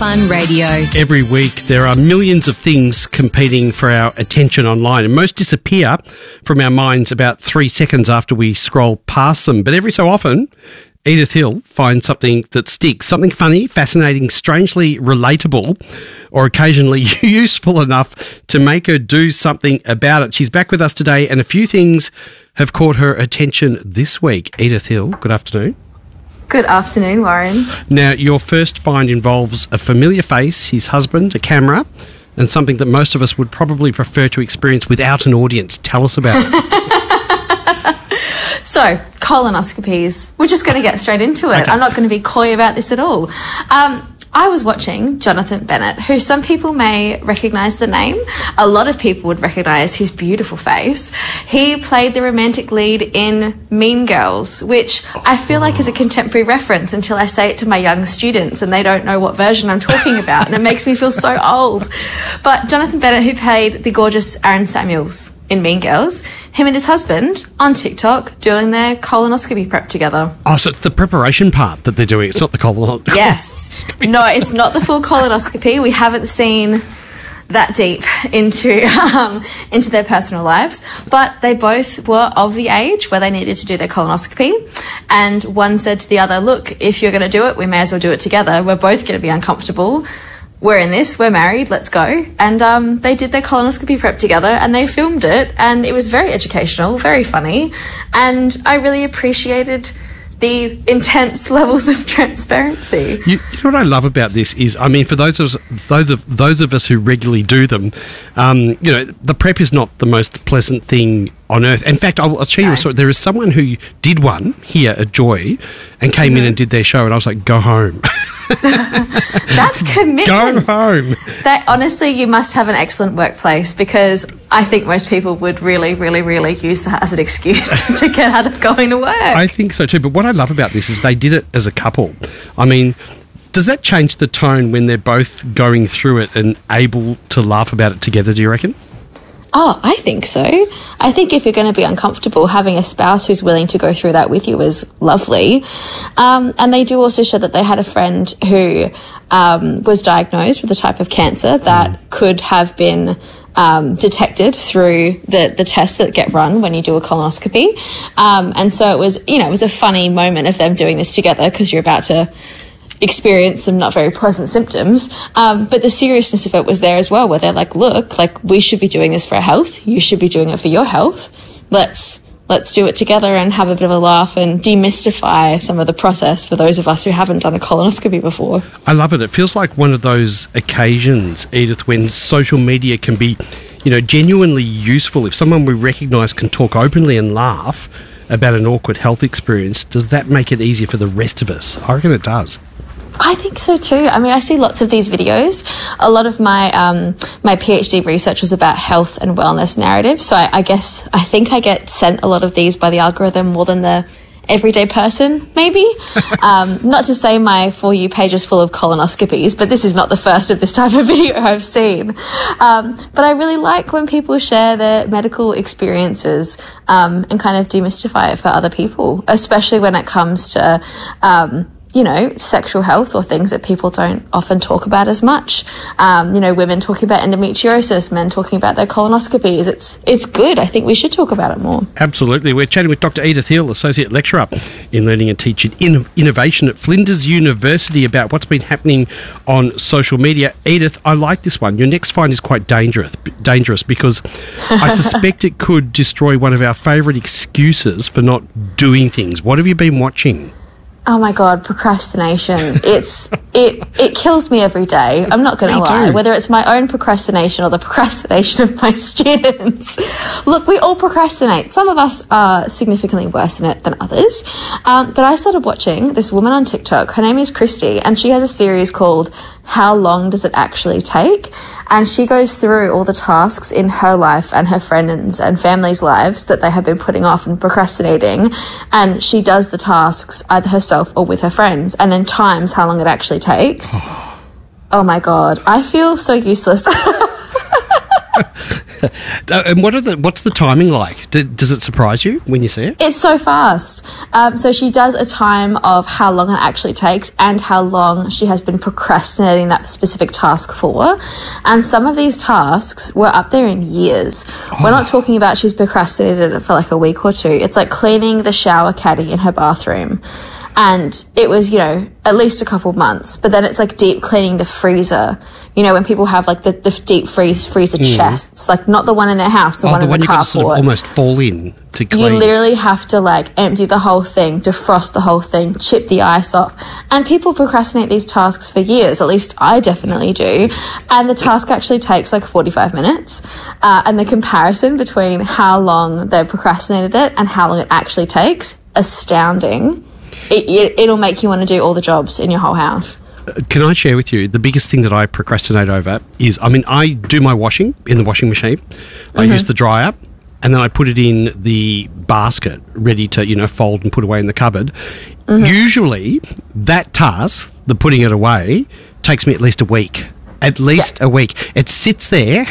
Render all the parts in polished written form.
Fun Radio. Every week there are millions of things competing for our attention online, and most disappear from our minds about 3 seconds after we scroll past them. But every so often, Edith Hill finds something that sticks, something funny, fascinating, strangely relatable, or occasionally useful enough to make her do something about it. She's back with us today, and a few things have caught her attention this week. Edith Hill, good afternoon. Good afternoon, Warren. Now, your first find involves a familiar face, his husband, a camera, and something that most of us would probably prefer to experience without an audience. Tell us about it. So, colonoscopies. We're just going to get straight into it. Okay. I'm not going to be coy about this at all. I was watching Jonathan Bennett, who some people may recognise the name. A lot of people would recognise his beautiful face. He played the romantic lead in Mean Girls, which I feel like is a contemporary reference until I say it to my young students and they don't know what version I'm talking about, and it makes me feel so old. But Jonathan Bennett, who played the gorgeous Aaron Samuels in Mean Girls, him and his husband on TikTok doing their colonoscopy prep together. Oh, so it's the preparation part that they're doing. It's not the colonoscopy. Yes. No, it's not the full colonoscopy. We haven't seen that deep into their personal lives, but they both were of the age where they needed to do their colonoscopy, and one said to the other, look, if you're going to do it, we may as well do it together. We're both going to be uncomfortable. We're in this, we're married, let's go. And they did their colonoscopy prep together and they filmed it, and it was very educational, very funny, and I really appreciated the intense levels of transparency. You know what I love about this is, I mean, for those of us who regularly do them, the prep is not the most pleasant thing on earth. In fact, I'll tell you a story. There is someone who did one here at Joy and came in and did their show, and I was like, go home. That's commitment. Go home. That, honestly, you must have an excellent workplace, because I think most people would really, really, really use that as an excuse to get out of going to work. I think so too. But what I love about this is they did it as a couple. I mean, does that change the tone when they're both going through it and able to laugh about it together, do you reckon? Oh, I think so. I think if you're going to be uncomfortable, having a spouse who's willing to go through that with you is lovely. And they do also show that they had a friend who was diagnosed with a type of cancer that could have been detected through the tests that get run when you do a colonoscopy. And so it was a funny moment of them doing this together, because you're about to experience some not very pleasant symptoms, but the seriousness of it was there as well, where they're like, look, like, we should be doing this for our health, you should be doing it for your health, let's do it together and have a bit of a laugh and demystify some of the process for those of us who haven't done a colonoscopy before. I love it. It feels like one of those occasions, Edith, when social media can be, genuinely useful. If someone we recognise can talk openly and laugh about an awkward health experience, does that make it easier for the rest of us? I reckon it does. I think so too. I mean, I see lots of these videos. A lot of my my PhD research was about health and wellness narratives. So I think I get sent a lot of these by the algorithm more than the everyday person, maybe. Not to say my For You page is full of colonoscopies, but this is not the first of this type of video I've seen. But I really like when people share their medical experiences and kind of demystify it for other people, especially when it comes to sexual health or things that people don't often talk about as much. Women talking about endometriosis, men talking about their colonoscopies. It's good. I think we should talk about it more. Absolutely. We're chatting with Dr. Edith Hill, Associate Lecturer in Learning and Teaching Innovation at Flinders University, about what's been happening on social media. Edith, I like this one. Your next find is quite dangerous because I suspect it could destroy one of our favourite excuses for not doing things. What have you been watching? Oh my God, procrastination. It kills me every day. I'm not going to lie. Whether it's my own procrastination or the procrastination of my students. Look, we all procrastinate. Some of us are significantly worse in it than others. But I started watching this woman on TikTok. Her name is Christy, and she has a series called How Long Does It Actually Take? And she goes through all the tasks in her life and her friends and family's lives that they have been putting off and procrastinating. And she does the tasks either herself or with her friends, and then times how long it actually takes. Oh my God, I feel so useless. And what's the timing like? Does it surprise you when you see it? It's so fast. So she does a time of how long it actually takes and how long she has been procrastinating that specific task for. And some of these tasks were up there in years. We're not talking about she's procrastinated it for like a week or two. It's like cleaning the shower caddy in her bathroom. And it was, you know, at least a couple of months. But then it's like deep cleaning the freezer. You know, when people have like the deep freezer chests, like not the one in their house, the one in the you got to carport. sort of almost fall in to clean. You literally have to like empty the whole thing, defrost the whole thing, chip the ice off. And people procrastinate these tasks for years. At least I definitely do. And the task actually takes like 45 minutes. And the comparison between how long they've procrastinated it and how long it actually takes, astounding. It'll make you want to do all the jobs in your whole house. Can I share with you the biggest thing that I procrastinate over is, I do my washing in the washing machine. I use the dryer and then I put it in the basket ready to, you know, fold and put away in the cupboard. Usually that task, the putting it away, takes me at least a week. At least a week. It sits there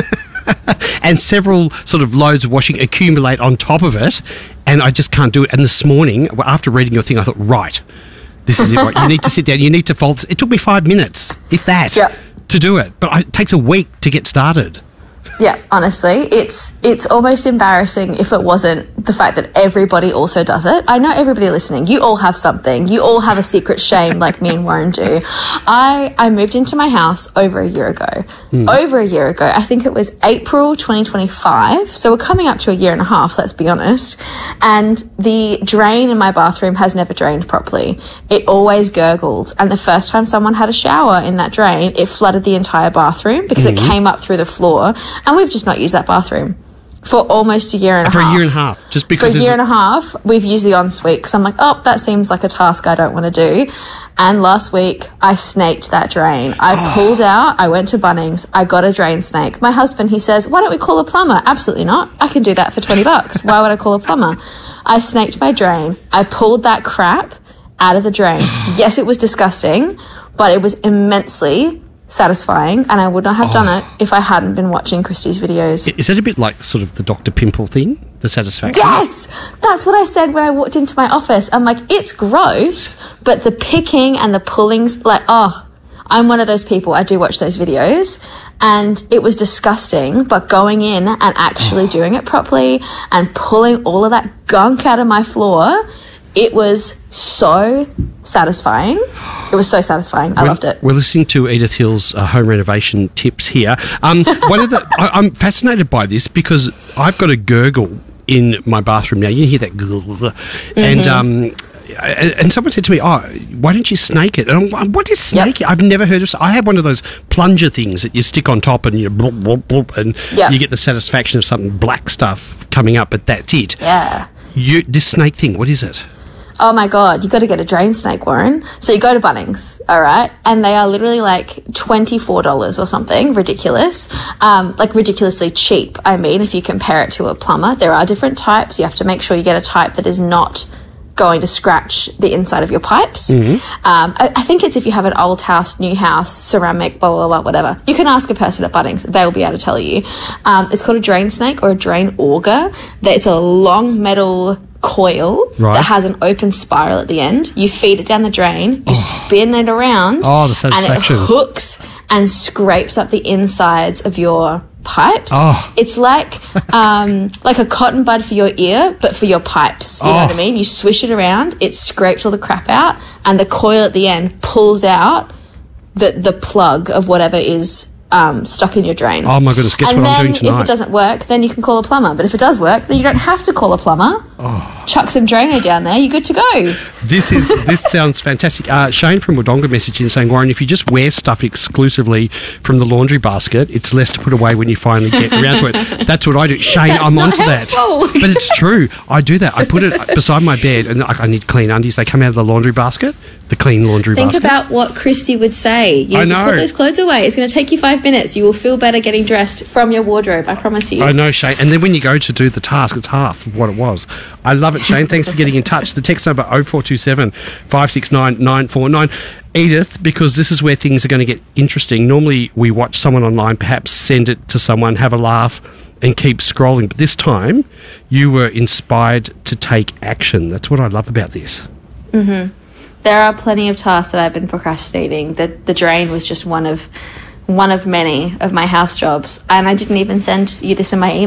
and several sort of loads of washing accumulate on top of it, and I just can't do it. And this morning, after reading your thing, I thought, right, this is it, right? You need to sit down, you need to fold. It took me 5 minutes, if that, to do it. But it takes a week to get started. Yeah, honestly, it's almost embarrassing if it wasn't the fact that everybody also does it. I know everybody listening, you all have something. You all have a secret shame like me and Warren do. I moved into my house over a year ago. Over a year ago. I think it was April 2025. So we're coming up to a year and a half, let's be honest. And the drain in my bathroom has never drained properly. It always gurgled. And the first time someone had a shower in that drain, it flooded the entire bathroom because it came up through the floor. And we've just not used that bathroom for almost a year and a half. For a year and a half, just because... For a year and a half, we've used the ensuite because I'm like, oh, that seems like a task I don't want to do. And last week, I snaked that drain. I pulled out, I went to Bunnings, I got a drain snake. My husband, he says, why don't we call a plumber? Absolutely not. I can do that for $20. Why would I call a plumber? I snaked my drain. I pulled that crap out of the drain. Yes, it was disgusting, but it was immensely satisfying, and I would not have done it if I hadn't been watching Christy's videos. Is that a bit like sort of the Dr. Pimple thing, the satisfaction? Yes! That's what I said when I walked into my office. I'm like, it's gross, but the picking and the pullings, like, I'm one of those people. I do watch those videos, and it was disgusting, but going in and actually doing it properly and pulling all of that gunk out of my floor, it was so satisfying. It was so satisfying. I loved it. We're listening to Edith Hill's home renovation tips here. I'm fascinated by this because I've got a gurgle in my bathroom now. You hear that gurgle. And someone said to me, why don't you snake it? And I'm, what is snake it? I've never heard of. I have one of those plunger things that you stick on top and you blop, blop, blop, and you get the satisfaction of something black stuff coming up, but that's it. Yeah. This snake thing, what is it? Oh my God, you got to get a drain snake, Warren. So you go to Bunnings, all right? And they are literally like $24 or something, ridiculous. Like ridiculously cheap. I mean, if you compare it to a plumber, there are different types. You have to make sure you get a type that is not going to scratch the inside of your pipes. I think it's if you have an old house, new house, ceramic, blah, blah, blah, whatever. You can ask a person at Bunnings. They'll be able to tell you. It's called a drain snake or a drain auger. It's a long metal coil that has an open spiral at the end. You feed it down the drain, you spin it around, the satisfaction. And it hooks and scrapes up the insides of your pipes. It's like a cotton bud for your ear, but for your pipes. You know what I mean? You swish it around, it scrapes all the crap out, and the coil at the end pulls out the plug of whatever is stuck in your drain. Oh my goodness, guess what I'm doing tonight? If it doesn't work, then you can call a plumber. But if it does work, then you don't have to call a plumber. Chuck some Drano down there, you're good to go. This sounds fantastic. Shane from Wodonga messaged in saying, Warren, if you just wear stuff exclusively from the laundry basket, it's less to put away when you finally get around to it. That's what I do. Shane, I'm onto that. But it's true. I do that. I put it beside my bed, and I need clean undies. They come out of the laundry basket, the clean laundry basket. Think about what Christy would say. You need to put those clothes away. It's going to take you 5 minutes. You will feel better getting dressed from your wardrobe, I promise you. I know, Shane. And then when you go to do the task, it's half of what it was. I love it, Shane. Thanks for getting in touch. The text number 0427 569 949. Edith, because this is where things are going to get interesting. Normally we watch someone online, perhaps send it to someone, have a laugh and keep scrolling. But this time you were inspired to take action. That's what I love about this. Mm-hmm. There are plenty of tasks that I've been procrastinating. The drain was just one of many of my house jobs. And I didn't even send you this in my email.